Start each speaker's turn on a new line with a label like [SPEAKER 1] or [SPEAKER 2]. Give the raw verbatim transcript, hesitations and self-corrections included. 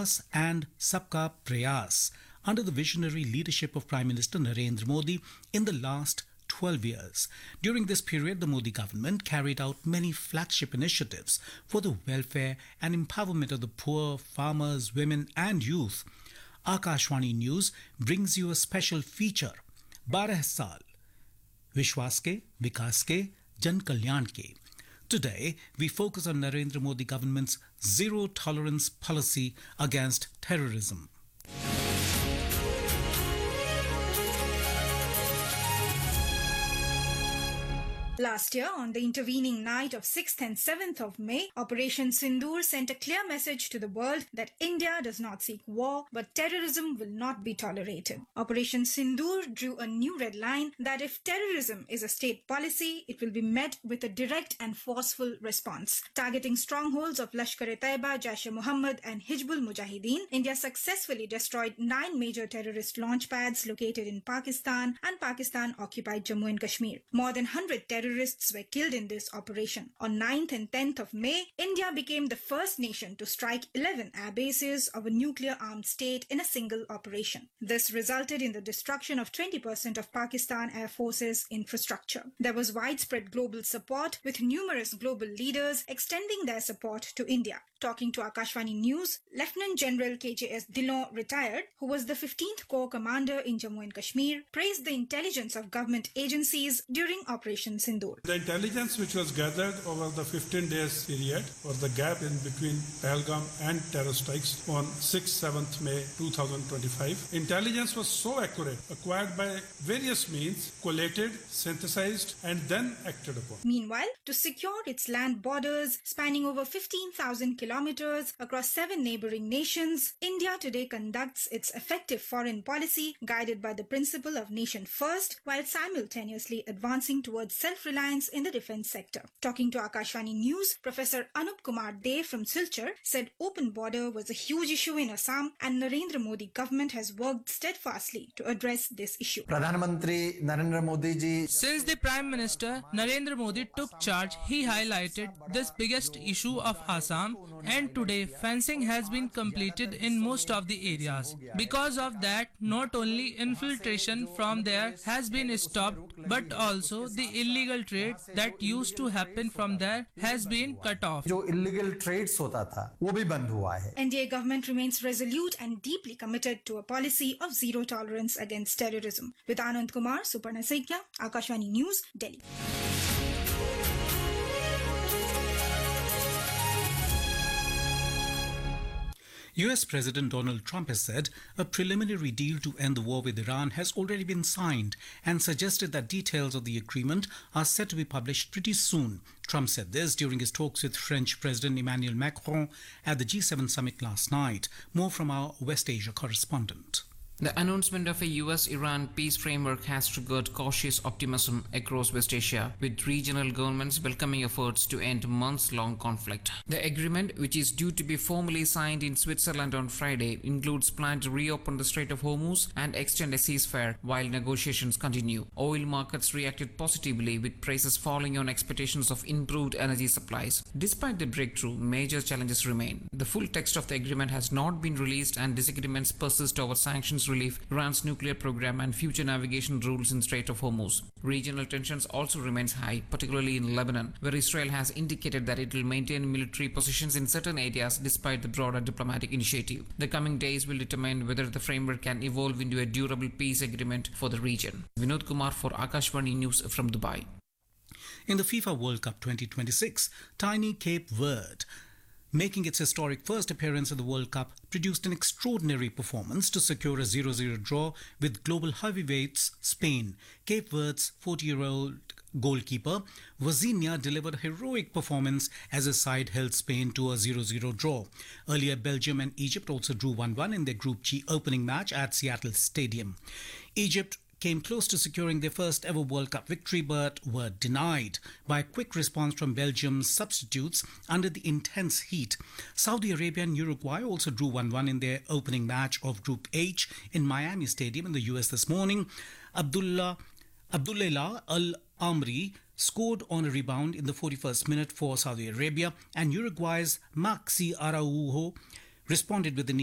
[SPEAKER 1] Vikas and Sabka Prayas under the visionary leadership of Prime Minister Narendra Modi in the last twelve years. During this period, the Modi government carried out many flagship initiatives for the welfare and empowerment of the poor, farmers, women and youth. Akashvani News brings you a special feature, बारह साल विश्वास के विकास के जन कल्याण के. Today, we focus on Narendra Modi government's zero tolerance policy against terrorism.
[SPEAKER 2] Last year, on the intervening night of sixth and seventh of May, Operation Sindoor sent a clear message to the world that India does not seek war, but terrorism will not be tolerated. Operation Sindoor drew a new red line that if terrorism is a state policy, it will be met with a direct and forceful response. Targeting strongholds of Lashkar-e-Taiba, Jaish-e-Mohammed and Hizbul Mujahideen, India successfully destroyed nine major terrorist launch pads located in Pakistan and Pakistan-occupied Jammu and Kashmir. More than one hundred terrorists Terrorists were killed in this operation. On ninth and tenth of May, India became the first nation to strike eleven air bases of a nuclear-armed state in a single operation. This resulted in the destruction of twenty percent of Pakistan Air Force's infrastructure. There was widespread global support, with numerous global leaders extending their support to India. Talking to Akashvani News, Lieutenant General K J S Dillon, retired, who was the fifteenth Corps Commander in Jammu and Kashmir, praised the intelligence of government agencies during Operation Sindoor.
[SPEAKER 3] The intelligence which was gathered over the fifteen days period, or the gap in between Pahalgam and terror strikes on sixth to seventh May twenty twenty-five, intelligence was so accurate, acquired by various means, collated, synthesized and then acted upon.
[SPEAKER 2] Meanwhile, to secure its land borders spanning over fifteen thousand kilometers across seven neighboring nations, India today conducts its effective foreign policy guided by the principle of nation first, while simultaneously advancing towards self-reliance in the defense sector. Talking to Akashvani News, Professor Anup Kumar De from Silchar said open border was a huge issue in Assam and Narendra Modi government has worked steadfastly to address this issue.
[SPEAKER 4] Pradhan Mantri Narendra Modi ji.
[SPEAKER 5] Since the Prime Minister Narendra Modi took charge, he highlighted this biggest issue of Assam, and today fencing has been completed in most of the areas. Because of that, not only infiltration from there has been stopped, but also the illegal trade that used to happen from there has been cut off.
[SPEAKER 4] जो illegal trades होता था, वो भी बंद हुआ है.
[SPEAKER 2] N D A government remains resolute and deeply committed to a policy of zero tolerance against terrorism. With Anand Kumar, Suparna Saikya, Akashvani News, Delhi.
[SPEAKER 1] U S President Donald Trump has said a preliminary deal to end the war with Iran has already been signed and suggested that details of the agreement are set to be published pretty soon. Trump said this during his talks with French President Emmanuel Macron at the G seven summit last night. More from our West Asia correspondent.
[SPEAKER 6] The announcement of a U S-Iran peace framework has triggered cautious optimism across West Asia, with regional governments welcoming efforts to end months-long conflict. The agreement, which is due to be formally signed in Switzerland on Friday, includes plan to reopen the Strait of Hormuz and extend a ceasefire while negotiations continue. Oil markets reacted positively, with prices falling on expectations of improved energy supplies. Despite the breakthrough, major challenges remain. The full text of the agreement has not been released, and disagreements persist over sanctions relief, Iran's nuclear program and future navigation rules in Strait of Hormuz. Regional tensions also remains high, particularly in Lebanon, where Israel has indicated that it will maintain military positions in certain areas despite the broader diplomatic initiative. The coming days will determine whether the framework can evolve into a durable peace agreement for the region. Vinod Kumar for Akashvani News from Dubai.
[SPEAKER 1] In the FIFA World Cup twenty twenty-six, tiny Cape Verde, making its historic first appearance at the World Cup, produced an extraordinary performance to secure a zero zero draw with global heavyweights Spain. Cape Verde's forty-year-old goalkeeper Vazinha delivered a heroic performance as his side held Spain to a zero zero draw. Earlier, Belgium and Egypt also drew one one in their Group G opening match at Seattle Stadium. Egypt came close to securing their first ever World Cup victory but were denied by a quick response from Belgium's substitutes under the intense heat. Saudi Arabia and Uruguay also drew one one in their opening match of Group H in Miami Stadium in the U S this morning. Abdullah Abdullah Al-Amri scored on a rebound in the forty-first minute for Saudi Arabia, and Uruguay's Maxi Araujo responded with the